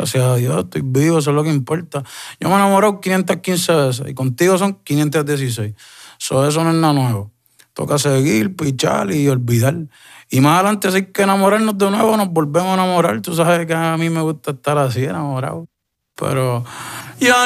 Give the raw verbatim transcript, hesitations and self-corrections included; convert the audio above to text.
gracias a Dios, estoy vivo, eso es lo que importa. Yo me he enamorado quinientas quince veces y contigo son quinientas dieciséis. So, eso no es nada nuevo. Toca seguir, pichar y olvidar. Y más adelante, si hay que enamorarnos de nuevo, nos volvemos a enamorar. Tú sabes que a mí me gusta estar así, enamorado. Pero ya